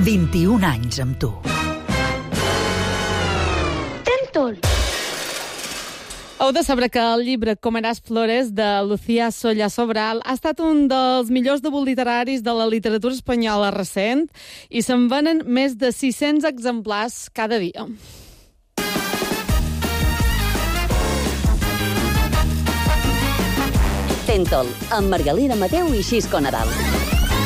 21 anys amb tu. Tentol. Heu de saber que el llibre Comeràs Flores, de Lucía Solla Sobral, ha estat un dels millors debuts literaris de la literatura espanyola recent i se'n venen més de 600 exemplars cada dia. Tentol, amb Margalida Mateu i Xisco Nadal.